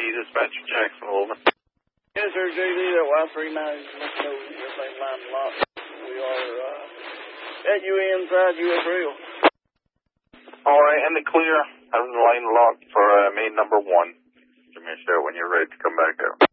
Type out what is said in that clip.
Dispatcher Jackson, over. Yes, sir, JD, that Y39 is everything lined up. We are at you inside U.S. Rail. All right, and the clear. I'm line locked for main number 1. Give me a shout when you're ready to come back out.